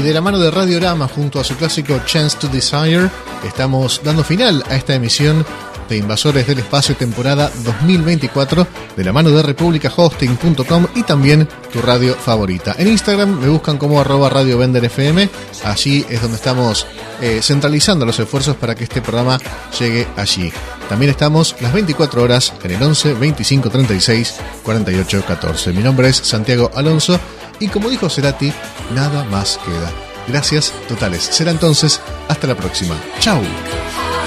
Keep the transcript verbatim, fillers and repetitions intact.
Y de la mano de Radiorama, junto a su clásico Chance to Desire, estamos dando final a esta emisión de Invasores del Espacio temporada dos mil veinticuatro, de la mano de republica hosting punto com y también tu radio favorita. En Instagram me buscan como arroba Radio Vender F M. Allí es donde estamos eh, centralizando los esfuerzos para que este programa llegue allí. También estamos las veinticuatro horas en el once, veinticinco, treinta y seis, cuarenta y ocho, catorce. Mi nombre es Santiago Alonso y, como dijo Cerati, nada más queda. Gracias totales. Será entonces hasta la próxima. Chau.